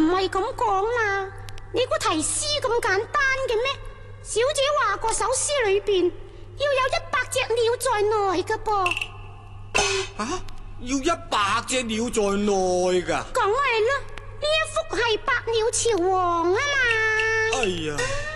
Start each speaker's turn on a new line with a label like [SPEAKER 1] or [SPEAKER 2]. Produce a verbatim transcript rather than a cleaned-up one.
[SPEAKER 1] 係咁講啦，你估題詩咁簡單嘅咩？小姐話過首詩裏邊要有一百隻鳥在內噶噃。
[SPEAKER 2] 啊，要一百隻鳥在內噶？
[SPEAKER 1] 梗係啦，呢一幅係百鳥朝王啊嘛。
[SPEAKER 2] 哎呀！